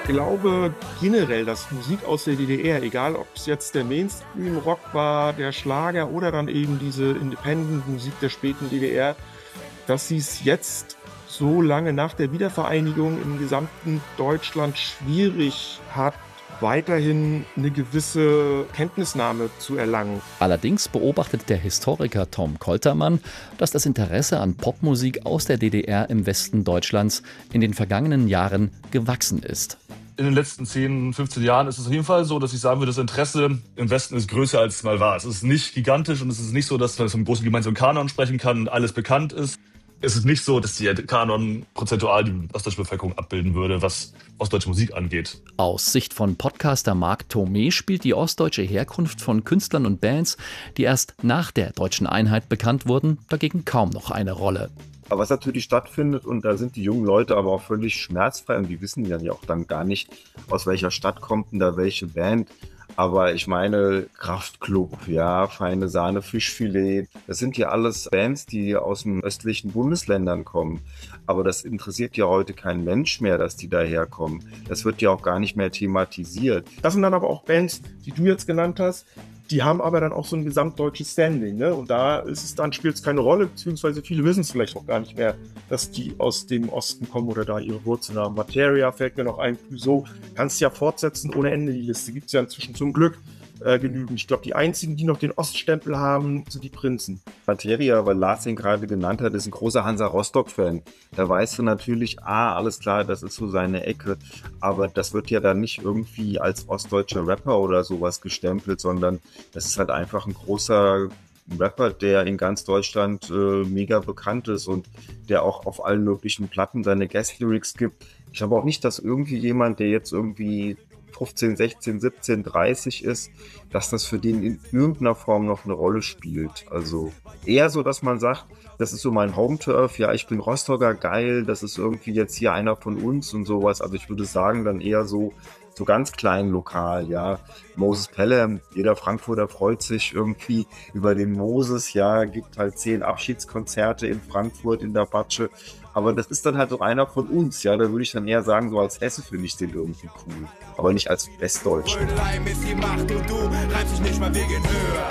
glaube generell, dass Musik aus der DDR, egal ob es jetzt der Mainstream-Rock war, der Schlager oder dann eben diese Independent-Musik der späten DDR, dass sie es jetzt so lange nach der Wiedervereinigung im gesamten Deutschland schwierig hat, weiterhin eine gewisse Kenntnisnahme zu erlangen. Allerdings beobachtet der Historiker Tom Koltermann, dass das Interesse an Popmusik aus der DDR im Westen Deutschlands in den vergangenen Jahren gewachsen ist. In den letzten 10, 15 Jahren ist es auf jeden Fall so, dass ich sagen würde, das Interesse im Westen ist größer, als es mal war. Es ist nicht gigantisch und es ist nicht so, dass man vom großen gemeinsamen Kanon sprechen kann und alles bekannt ist. Es ist nicht so, dass der Kanon prozentual die ostdeutsche Bevölkerung abbilden würde, was ostdeutsche Musik angeht. Aus Sicht von Podcaster Marc Thomé spielt die ostdeutsche Herkunft von Künstlern und Bands, die erst nach der deutschen Einheit bekannt wurden, dagegen kaum noch eine Rolle. Aber was natürlich stattfindet, und da sind die jungen Leute aber auch völlig schmerzfrei und die wissen ja auch dann gar nicht, aus welcher Stadt kommt denn da welche Band. Aber ich meine, Kraftklub, ja, Feine Sahne, Fischfilet, das sind ja alles Bands, die aus den östlichen Bundesländern kommen. Aber das interessiert ja heute kein Mensch mehr, dass die daherkommen. Das wird ja auch gar nicht mehr thematisiert. Das sind dann aber auch Bands, die du jetzt genannt hast, die haben aber dann auch so ein gesamtdeutsches Standing, ne? Und da ist es dann, spielt es keine Rolle, beziehungsweise viele wissen es vielleicht auch gar nicht mehr, dass die aus dem Osten kommen oder da ihre Wurzeln haben. Materia fällt mir noch ein, so kannst du ja fortsetzen ohne Ende, die Liste gibt es ja inzwischen zum Glück genügend. Ich glaube, die einzigen, die noch den Oststempel haben, sind die Prinzen. Materia, weil Lars den gerade genannt hat, ist ein großer Hansa Rostock-Fan. Da weißt du natürlich, alles klar, das ist so seine Ecke. Aber das wird ja dann nicht irgendwie als ostdeutscher Rapper oder sowas gestempelt, sondern das ist halt einfach ein großer Rapper, der in ganz Deutschland mega bekannt ist und der auch auf allen möglichen Platten seine Guest-Lyrics gibt. Ich glaube auch nicht, dass irgendwie jemand, der jetzt irgendwie 15, 16, 17, 30 ist, dass das für den in irgendeiner Form noch eine Rolle spielt. Also eher so, dass man sagt, das ist so mein Home-Turf, ja, ich bin Rostocker, geil, das ist irgendwie jetzt hier einer von uns und sowas. Also ich würde sagen, dann eher so ganz klein lokal, ja. Moses Pelham, jeder Frankfurter freut sich irgendwie über den Moses, ja, gibt halt 10 Abschiedskonzerte in Frankfurt in der Patsche. Aber das ist dann halt so einer von uns, ja. Da würde ich dann eher sagen, so als Hesse finde ich den irgendwie cool. Aber nicht als Westdeutsch. Leim ist die Macht und du reibst dich nicht mal wegen höher.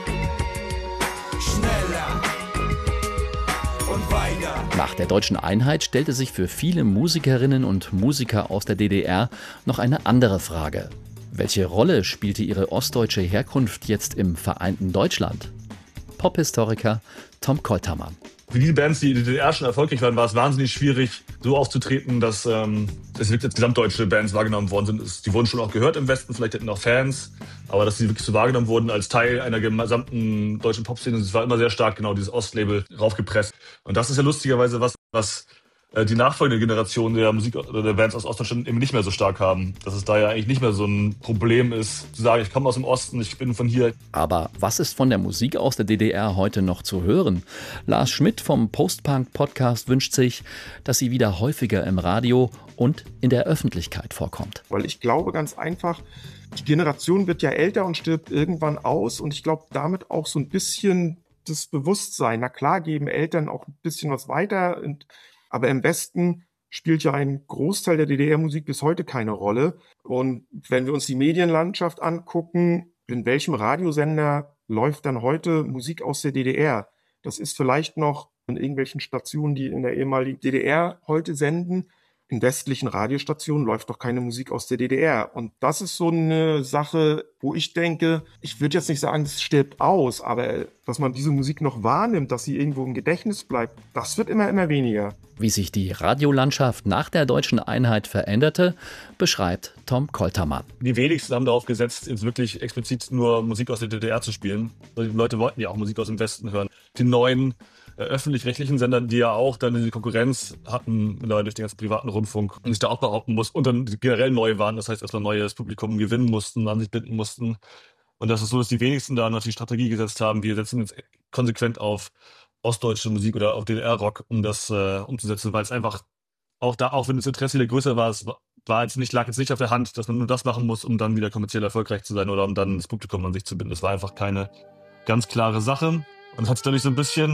Schneller und weiter. Nach der deutschen Einheit stellte sich für viele Musikerinnen und Musiker aus der DDR noch eine andere Frage. Welche Rolle spielte ihre ostdeutsche Herkunft jetzt im vereinten Deutschland? Pophistoriker Tom Koltermann. Für die Bands, die in der DDR schon erfolgreich waren, war es wahnsinnig schwierig, so aufzutreten, dass es wirklich als gesamtdeutsche Bands wahrgenommen worden sind. Die wurden schon auch gehört im Westen, vielleicht hatten auch Fans, aber dass sie wirklich so wahrgenommen wurden als Teil einer gesamten deutschen Popszene, das war immer sehr stark genau dieses Ostlabel raufgepresst. Und das ist ja lustigerweise was die nachfolgende Generation der Musik oder der Bands aus Ostdeutschland eben nicht mehr so stark haben. Dass es da ja eigentlich nicht mehr so ein Problem ist, zu sagen, ich komme aus dem Osten, ich bin von hier. Aber was ist von der Musik aus der DDR heute noch zu hören? Lars Schmidt vom Post-Punk-Podcast wünscht sich, dass sie wieder häufiger im Radio und in der Öffentlichkeit vorkommt. Weil ich glaube ganz einfach, die Generation wird ja älter und stirbt irgendwann aus und ich glaube damit auch so ein bisschen das Bewusstsein. Na klar geben Eltern auch ein bisschen was weiter, aber im Westen spielt ja ein Großteil der DDR-Musik bis heute keine Rolle. Und wenn wir uns die Medienlandschaft angucken, in welchem Radiosender läuft dann heute Musik aus der DDR? Das ist vielleicht noch in irgendwelchen Stationen, die in der ehemaligen DDR heute senden. In westlichen Radiostationen läuft doch keine Musik aus der DDR. Und das ist so eine Sache, wo ich denke, ich würde jetzt nicht sagen, es stirbt aus, aber dass man diese Musik noch wahrnimmt, dass sie irgendwo im Gedächtnis bleibt, das wird immer weniger. Wie sich die Radiolandschaft nach der deutschen Einheit veränderte, beschreibt Tom Koltermann. Die wenigsten haben darauf gesetzt, jetzt wirklich explizit nur Musik aus der DDR zu spielen. Die Leute wollten ja auch Musik aus dem Westen hören. Die neuen öffentlich-rechtlichen Sendern, die ja auch dann die Konkurrenz hatten, durch den ganzen privaten Rundfunk und sich da auch behaupten mussten und dann generell neu waren, das heißt erstmal neues Publikum gewinnen mussten, an sich binden mussten. Und das ist so, dass die wenigsten da noch die Strategie gesetzt haben, wir setzen jetzt konsequent auf ostdeutsche Musik oder auf DDR-Rock, um das umzusetzen, weil es einfach auch wenn das Interesse wieder größer war, lag jetzt nicht auf der Hand, dass man nur das machen muss, um dann wieder kommerziell erfolgreich zu sein oder um dann das Publikum an sich zu binden. Das war einfach keine ganz klare Sache. Und es hat sich dadurch so ein bisschen